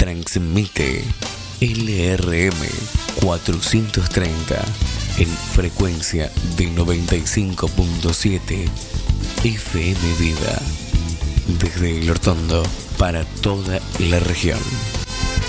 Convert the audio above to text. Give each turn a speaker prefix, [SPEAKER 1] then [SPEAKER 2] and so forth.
[SPEAKER 1] Transmite LRM 430 en frecuencia de 95.7 FM Vida. Desde El Hortondo para toda la región.